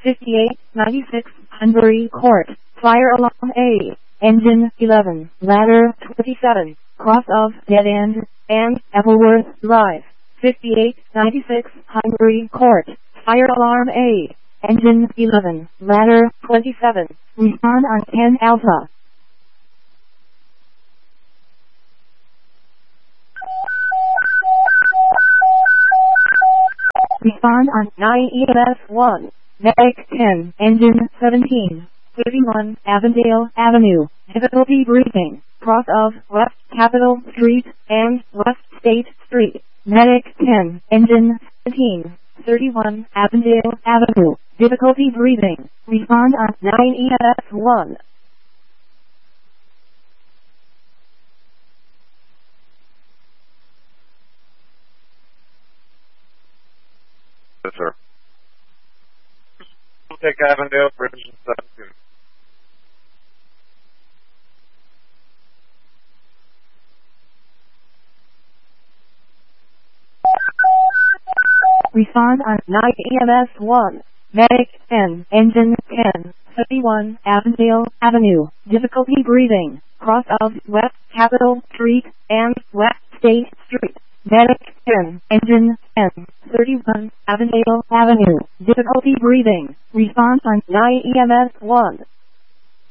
5896 Hunbury Court, fire alarm A, engine 11, ladder 27, cross of dead end, and Appleworth Drive, 5896 Hunbury Court, fire alarm A, engine 11, ladder 27, respond on 10 Alpha. Respond on 9 EMS 1, Medic 10, engine 17, 31 Avondale Avenue, difficulty breathing, cross of West Capitol Street and West State Street, Medic 10, engine 17, 31 Avondale Avenue, difficulty breathing, respond on 9 EMS 1. Yes, sir. Take Avondale, Bridge 17. Respond on 9 EMS 1, Medic 10, engine 10, 31 Avondale Avenue, difficulty breathing, cross of West Capitol Street and West State Street, Medic 10, engine 10, 31 Avondale Avenue, difficulty breathing, response on 9 EMS 1.